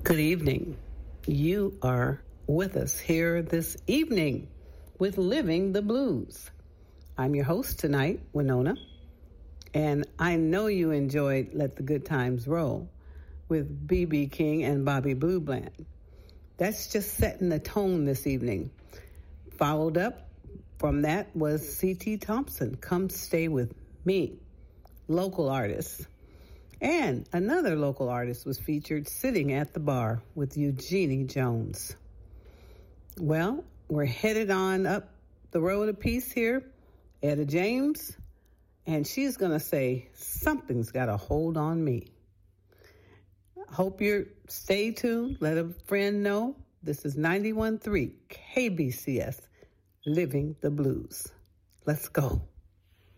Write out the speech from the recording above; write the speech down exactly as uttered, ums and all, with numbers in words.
Good evening. You are with us here this evening with Living the Blues. I'm your host tonight, Winona, and I know you enjoyed Let the Good Times Roll with B B King and Bobby Blue Bland. That's just setting the tone this evening. Followed up from that was C T Thompson, Come Stay With Me, local artist. And another local artist was featured, Sitting at the Bar with Eugenie Jones. Well, we're headed on up the road of peace here. Etta James, and she's going to say, something's got a hold on me. Hope you stay tuned. Let a friend know. This is ninety-one point three K B C S, Living the Blues. Let's go.